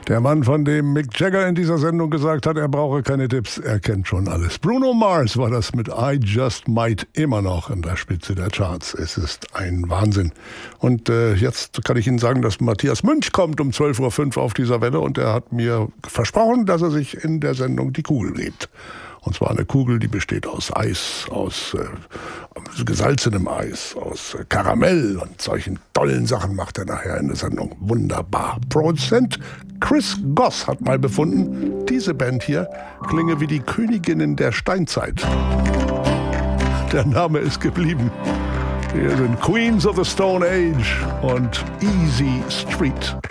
Der Mann, von dem Mick Jagger in dieser Sendung gesagt hat, er brauche keine Tipps, er kennt schon alles. Bruno Mars war das mit I Just Might immer noch an der Spitze der Charts. Es ist ein Wahnsinn. Und jetzt kann ich Ihnen sagen, dass Matthias Münch kommt um 12.05 Uhr auf dieser Welle und er hat mir versprochen, dass er sich in der Sendung die Kugel gibt. Und zwar eine Kugel, die besteht aus Eis, aus gesalzenem Eis, aus Karamell und solchen tollen Sachen macht er nachher in der Sendung. Wunderbar. Produzent Chris Goss hat mal befunden, diese Band hier klinge wie die Königinnen der Steinzeit. Der Name ist geblieben. Hier sind Queens of the Stone Age und Easy Street.